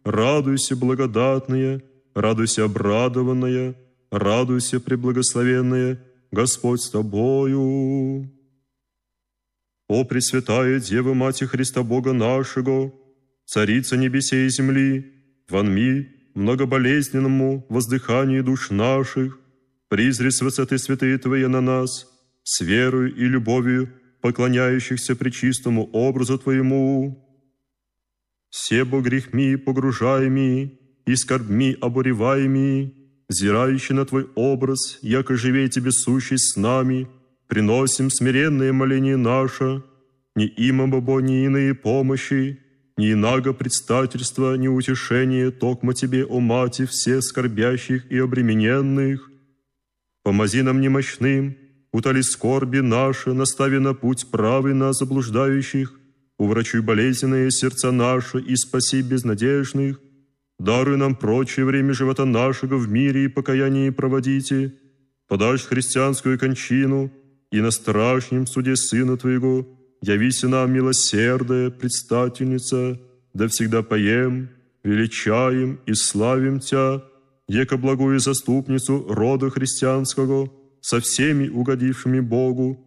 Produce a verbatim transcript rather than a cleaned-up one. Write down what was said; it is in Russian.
Радуйся, благодатная, радуйся, обрадованная, радуйся, преблагословенная, Господь с тобою. О Пресвятая Дева, Мать Христа Бога нашего, Царица небесей и земли, вонми многоболезненному воздыханию душ наших, призри с высоты святые Твои на нас, с верою и любовью поклоняющихся пречистому образу Твоему. Себо грехми погружаеми и скорбми обуреваеми, взирающий на Твой образ, яко живей Тебе сущесть с нами, приносим смиренное моление наше, не има бо ни иные помощи, ни инаго предстательства, ни утешение, токмо Тебе, о Мати, все скорбящих и обремененных. Помози нам немощным, утоли скорби наши, настави на путь правый нас заблуждающих, уврачуй болезненные сердца наши и спаси безнадежных. Даруй нам прочее время живота нашего в мире и покаянии проводите, подашь христианскую кончину, и на страшном суде Сына Твоего явися нам, милосердная предстательница, да всегда поем, величаем и славим Тя, яко благую заступницу рода христианского, со всеми угодившими Богу,